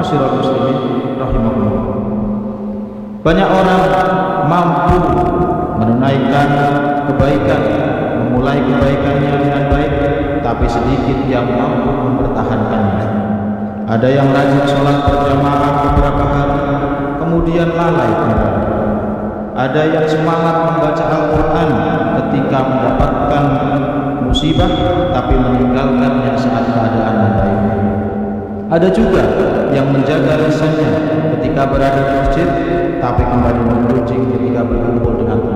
Ma'asyiral muslimin rahimahullah. Banyak orang mampu menunaikan kebaikan, memulai kebaikannya dengan baik, tapi sedikit yang mampu mempertahankannya. Ada yang rajin sholat berjamaah beberapa hari, kemudian lalai kembali. Ada yang semangat membaca Al-Quran ketika mendapatkan musibah, tapi meninggalkannya saat keadaan membaik. Ada juga yang menjaga lisannya ketika berada di masjid, tapi kembali menggunjing ketika berkumpul dengan teman.